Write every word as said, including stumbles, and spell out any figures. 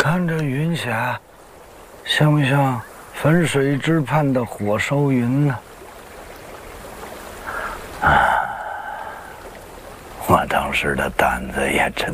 看这云霞，像不像汾水之畔的火烧云呢？啊，我当时的胆子也真